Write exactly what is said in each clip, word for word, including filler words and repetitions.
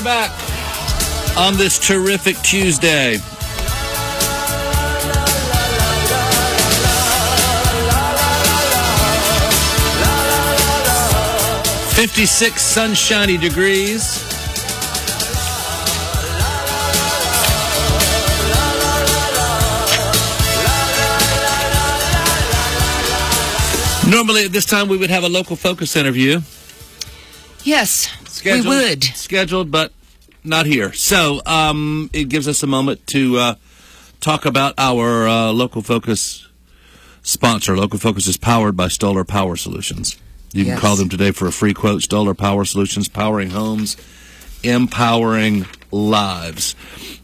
back on this terrific Tuesday. fifty-six sunshiny degrees. Normally at this time we would have a local focus interview. Yes, scheduled, we would. Scheduled, but not here. So um, it gives us a moment to uh, talk about our uh, local focus sponsor. Local Focus is powered by Stoller Power Solutions. You can yes. call them today for a free quote. Stoller Power Solutions, powering homes, empowering lives.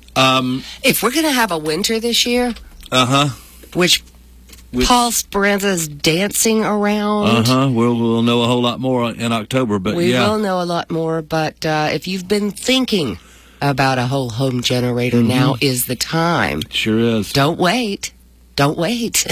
Um, if we're going to have a winter this year, uh-huh, which... With, Paul Speranza's dancing around. Uh-huh. We'll, we'll know a whole lot more in October, but we yeah. will know a lot more, but uh, if you've been thinking about a whole home generator, mm-hmm. now is the time. Sure is. Don't wait. Don't wait.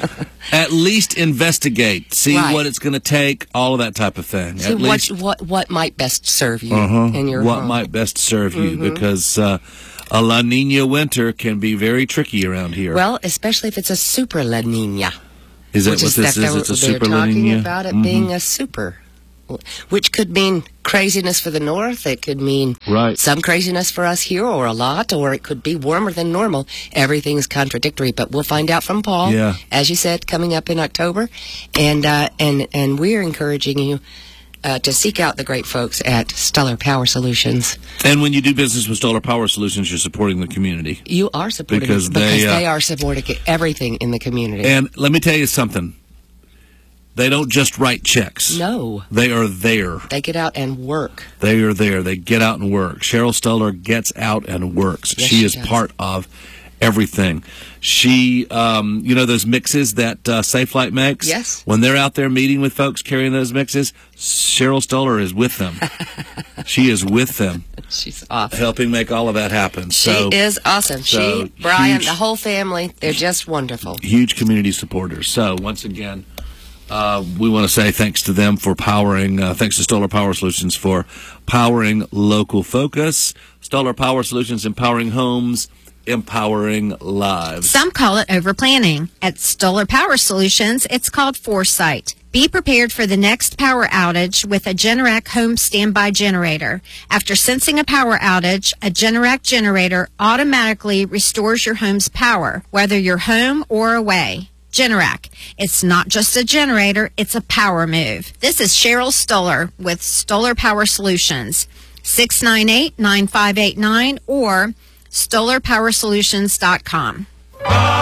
At least investigate. See right. what it's going to take, all of that type of thing. See At what, least, what, what might best serve you uh-huh. in your what home. What might best serve you, mm-hmm. because... Uh, a La Nina winter can be very tricky around here. Well, especially if it's a super La Nina. Is that which what is this that is? It's a super they're La talking Nina? about it mm-hmm. being a super, which could mean craziness for the north. It could mean right. some craziness for us here, or a lot, or it could be warmer than normal. Everything's contradictory, but we'll find out from Paul. Yeah. As you said, coming up in October, and uh, and and we're encouraging you uh, to seek out the great folks at Stoller Power Solutions. And when you do business with Stoller Power Solutions, you're supporting the community. You are supporting because them, because they, uh, they are supporting everything in the community. And let me tell you something. They don't just write checks. No. They are there. They get out and work. They are there. They get out and work. Cheryl Stoller gets out and works. Yes, she, she is does. part of everything. She, um, you know those mixes that uh, Safelite makes? Yes. When they're out there meeting with folks carrying those mixes, Cheryl Stoller is with them. She is with them. She's awesome. Helping make all of that happen. She so, is awesome. so she, Brian, huge, the whole family, they're just wonderful. Huge community supporters. So, once again, uh, we want to say thanks to them for powering, uh, thanks to Stoller Power Solutions for powering local focus. Stoller Power Solutions, empowering homes, empowering lives. Some call it overplanning. At Stoller Power Solutions, it's called foresight. Be prepared for the next power outage with a Generac home standby generator. After sensing a power outage, a Generac generator automatically restores your home's power, whether you're home or away. Generac. It's not just a generator, it's a power move. This is Cheryl Stoller with Stoller Power Solutions. six nine eight, nine five eight nine or stoller power solutions dot com.